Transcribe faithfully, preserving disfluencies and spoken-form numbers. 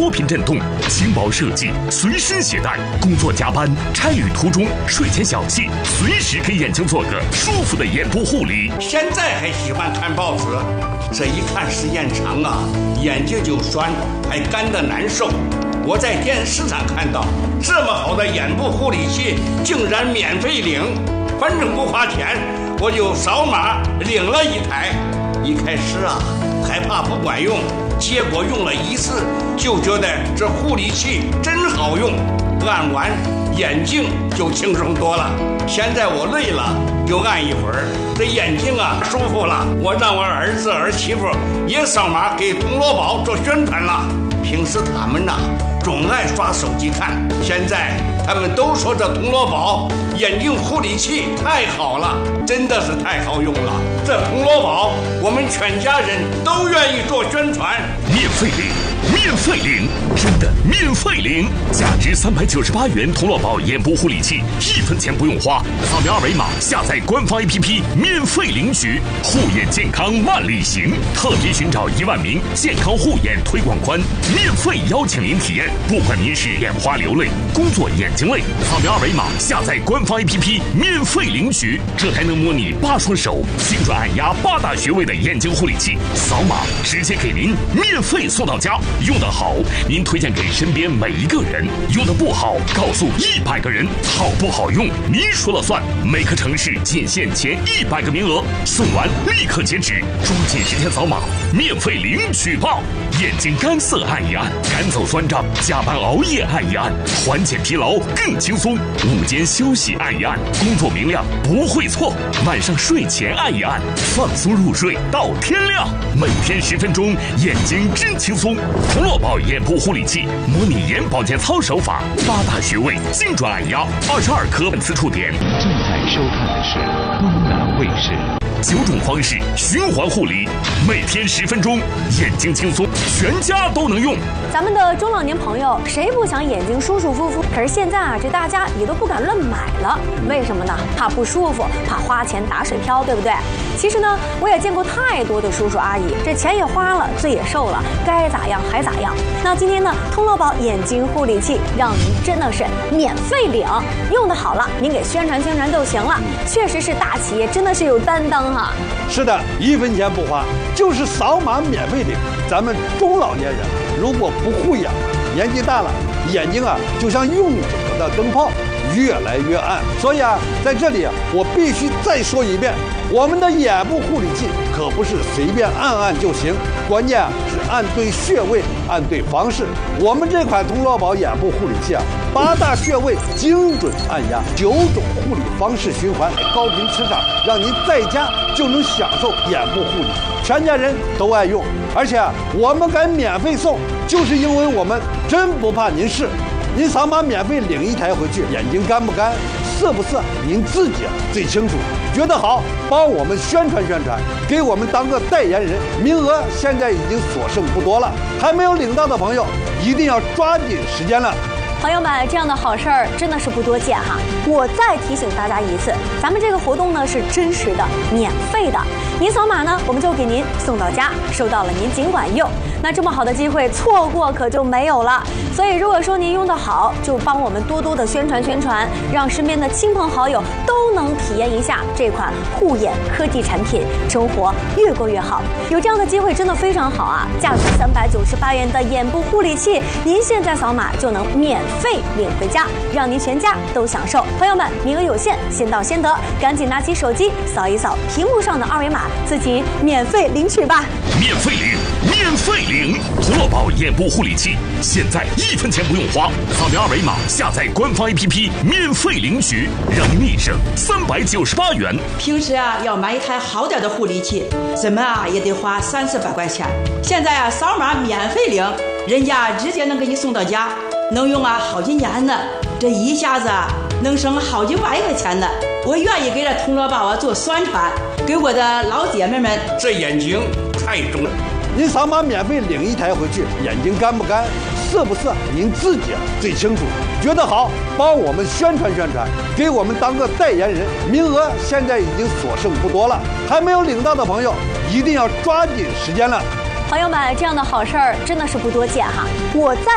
高频震动，轻薄设计，随身携带。工作加班、差旅途中、睡前小憩，随时给眼睛做个舒服的眼部护理。 现在还喜欢看报纸，这一看时间长啊，眼睛就酸，还干得难受。我在电视上看到这么好的眼部护理器竟然免费领，反正不花钱，我就扫码领了一台。一开始啊害怕不管用，结果用了一次就觉得这护理器真好用，按完眼睛就轻松多了。现在我累了就按一会儿，这眼睛啊舒服了。我让我儿子儿媳妇也扫码给铜锣宝做宣传了。平时他们呐、啊、总爱刷手机看，现在他们都说这铜锣宝眼睛护理器太好了，真的是太好用了。这铜锣宝我们全家人都愿意做宣传。 免费领，免费领，真的免费领！价值三百九十八元铜锣宝眼部护理器，一分钱不用花，扫描二维码下载官方 A P P 免费领取。护眼健康万里行，特别寻找一万名健康护眼推广官，免费邀请您体验。不管您是眼花流泪、工作眼睛累，扫描二维码下载官方 A P P 免费领取。这还能模拟八双手精准按压八大穴位的眼睛护理器，扫码直接给您免费送到家。用得好，您推荐给身边每一个人；用得不好，告诉一百个人。好不好用，您说了算。每个城市仅限前一百个名额，送完立刻截止，抓紧时间扫码，免费领取吧！眼睛干涩按一按，赶走酸胀；加班熬夜按一按，缓解疲劳更轻松；午间休息按一按，工作明亮不会错；晚上睡前按一按，放松入睡到天亮。每天十分钟，眼睛真轻松。铜锣宝眼部护理器模拟眼保健操手法，八大穴位精准按压，二十二颗本次触点。 正在收看的是东南卫视。 九种方式循环护理，每天十分钟，眼睛轻松，全家都能用。 咱们的中老年朋友谁不想眼睛舒舒服服？可是现在啊，这大家也都不敢乱买了，为什么呢？怕不舒服，怕花钱打水漂，对不对？其实呢，我也见过太多的叔叔阿姨，这钱也花了，罪也受了，该咋样还咋样。那今天呢，铜锣宝眼睛护理器让您真的是免费领，用的好了，您给宣传宣传就行了。确实是大企业，真的是有担当哈。 是的，一分钱不花，就是扫码免费领。咱们中老年人如果不护眼，年纪大了，眼睛啊就像用久了的灯泡，越来越暗。所以啊，在这里啊，我必须再说一遍，我们的眼部护理器可不是随便按按就行，关键啊是按对穴位，按对方式。我们这款铜锣宝眼部护理器啊，八大穴位精准按压，九种护理方式循环，高频磁场，让您在家就能享受眼部护理，全家人都爱用。而且啊，我们敢免费送，就是因为我们真不怕您试。您扫码免费领一台回去，眼睛干不干、涩不涩，您自己最清楚。觉得好，帮我们宣传宣传，给我们当个代言人。名额现在已经所剩不多了，还没有领到的朋友，一定要抓紧时间了。 朋友们，这样的好事儿真的是不多见哈！我再提醒大家一次，咱们这个活动呢是真实的、免费的。您扫码呢，我们就给您送到家，收到了您尽管用。那这么好的机会，错过可就没有了。所以，如果说您用得好，就帮我们多多的宣传宣传，让身边的亲朋好友都能体验一下这款护眼科技产品，生活越过越好。有这样的机会真的非常好啊！价值三百九十八元的眼部护理器，您现在扫码就能免费领回家，让您全家都享受。朋友们，名额有限，先到先得，赶紧拿起手机扫一扫屏幕上的二维码，自己免费领取吧！ 免费领，免费领！铜锣宝眼部护理器，现在一分钱不用花，扫描二维码下载官方 A P P 免费领取，让您立省三百九十八元。 平时啊，要买一台好点的护理器，怎么啊也得花三四百块钱。现在啊，扫码免费领，人家直接能给你送到家。能用啊好几年呢，这一下子啊能省好几万块钱呢。我愿意给这铜锣宝啊做宣传，给我的老姐妹们。 这眼睛太重了， 您扫码免费领一台回去，眼睛干不干、涩不涩，您自己最清楚。觉得好，帮我们宣传宣传，给我们当个代言人。名额现在已经所剩不多了，还没有领到的朋友，一定要抓紧时间了。 朋友们，这样的好事儿真的是不多见哈！我再